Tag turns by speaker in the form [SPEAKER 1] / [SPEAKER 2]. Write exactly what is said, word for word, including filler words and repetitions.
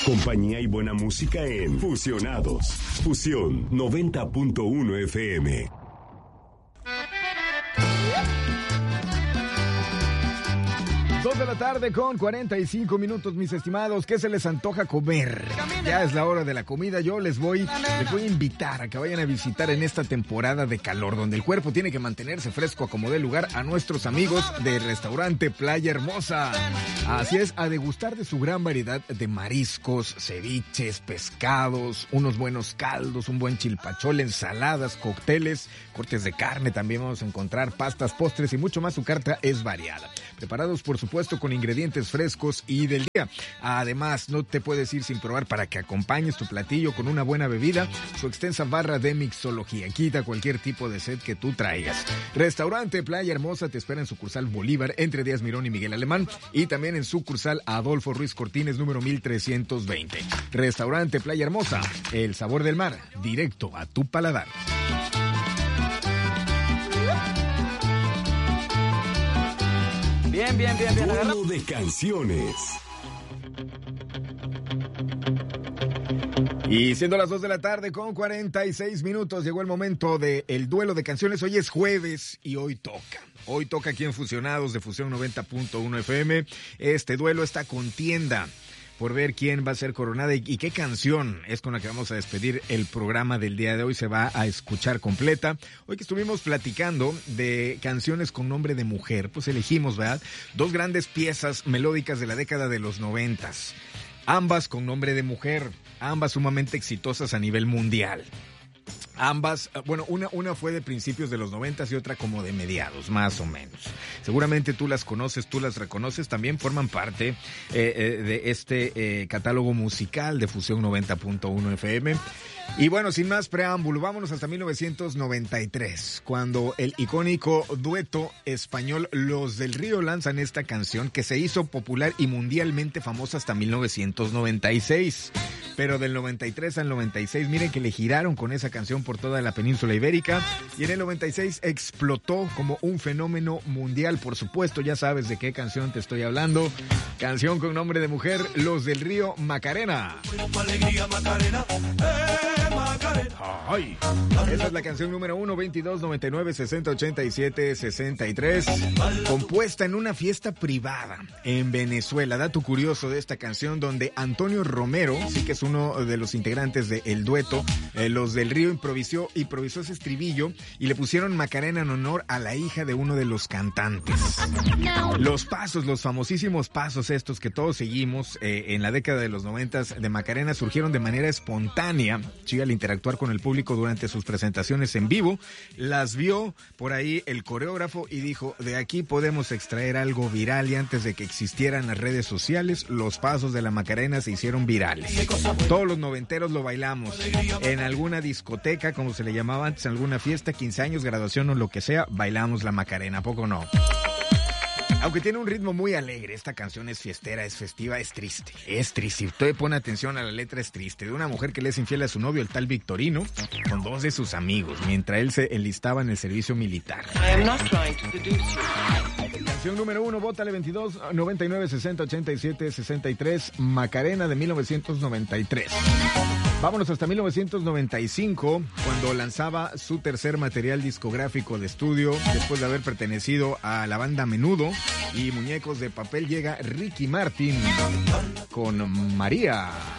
[SPEAKER 1] Compañía y buena música en Fusionados. Fusión noventa punto uno F M.
[SPEAKER 2] Dos de la tarde con cuarenta y cinco minutos, mis estimados. ¿Qué se les antoja comer? Ya es la hora de la comida. Yo les voy, les voy a invitar a que vayan a visitar en esta temporada de calor, donde el cuerpo tiene que mantenerse fresco a como dé lugar, a nuestros amigos del restaurante Playa Hermosa. Así es, a degustar de su gran variedad de mariscos, ceviches, pescados, unos buenos caldos, un buen chilpachol, ensaladas, cócteles, cortes de carne. También vamos a encontrar pastas, postres y mucho más. Su carta es variada. Preparados, por supuesto, con ingredientes frescos y del día. Además, no te puedes ir sin probar para que acompañes tu platillo con una buena bebida. Su extensa barra de mixología quita cualquier tipo de sed que tú traigas. Restaurante Playa Hermosa te espera en sucursal Bolívar, entre Díaz Mirón y Miguel Alemán, y también en sucursal Adolfo Ruiz Cortines, número mil trescientos veinte. Restaurante Playa Hermosa, el sabor del mar, directo a tu paladar.
[SPEAKER 3] Bien, bien, bien, bien.
[SPEAKER 1] Duelo de canciones.
[SPEAKER 2] Y siendo las dos de la tarde con cuarenta y seis minutos, llegó el momento del duelo de canciones. Hoy es jueves y hoy toca. Hoy toca aquí en Fusionados de Fusión noventa punto uno F M. Este duelo, esta contienda por ver quién va a ser coronada y, y qué canción es con la que vamos a despedir el programa del día de hoy. Se va a escuchar completa. Hoy que estuvimos platicando de canciones con nombre de mujer, pues elegimos, ¿verdad?, dos grandes piezas melódicas de la década de los noventas. Ambas con nombre de mujer, ambas sumamente exitosas a nivel mundial. Ambas, bueno, una, una fue de principios de los noventas y otra como de mediados, más o menos. Seguramente tú las conoces, tú las reconoces, también forman parte eh, eh, de este eh, catálogo musical de Fusión noventa punto uno F M. Y bueno, sin más preámbulo, vámonos hasta mil novecientos noventa y tres, cuando el icónico dueto español Los del Río lanzan esta canción que se hizo popular y mundialmente famosa hasta mil novecientos noventa y seis. Pero del noventa y tres al noventa y seis, miren que le giraron con esa canción por toda la península ibérica, y en el noventa y seis explotó como un fenómeno mundial. Por supuesto, ya sabes de qué canción te estoy hablando. Canción con nombre de mujer, Los del Río, Macarena. Ay, esa es la canción número uno, veintidós, noventa y nueve, sesenta, ochenta y siete, sesenta y tres, compuesta en una fiesta privada en Venezuela. Dato curioso de esta canción, donde Antonio Romero, sí que es uno de los integrantes del dueto, eh, Los del Río, improvisó, improvisó ese estribillo y le pusieron Macarena en honor a la hija de uno de los cantantes. Los pasos, los famosísimos pasos estos que todos seguimos eh, en la década de los noventas de Macarena surgieron de manera espontánea, sí, al interactuar con el público durante sus presentaciones en vivo. Las vio por ahí el coreógrafo y dijo, de aquí podemos extraer algo viral, y antes de que existieran las redes sociales, los pasos de la Macarena se hicieron virales. Todos los noventeros lo bailamos en alguna discoteca, como se le llamaba antes, en alguna fiesta, quince años, graduación o lo que sea, bailamos la Macarena, ¿a poco no? Aunque tiene un ritmo muy alegre, esta canción es fiestera, es festiva, es triste. Es triste. Usted pone atención a la letra, es triste. De una mujer que le es infiel a su novio, el tal Victorino, con dos de sus amigos, mientras él se enlistaba en el servicio militar. Canción número uno, bótale veintidós, noventa y nueve, sesenta, ochenta y siete, sesenta y tres, Macarena de mil novecientos noventa y tres. Vámonos hasta mil novecientos noventa y cinco, cuando lanzaba su tercer material discográfico de estudio, después de haber pertenecido a la banda Menudo y Muñecos de Papel, llega Ricky Martin con María.